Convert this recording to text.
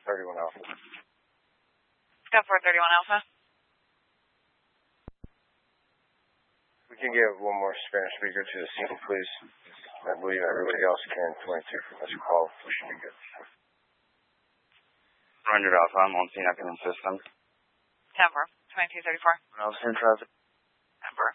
31 Alpha. Got 431 Alpha. We can get one more Spanish speaker to the scene, please. I believe everybody else can. 22 from this call. We should be good. 400 Alpha, I'm on scene. I can assist them. 10-4, 2234. I was in traffic.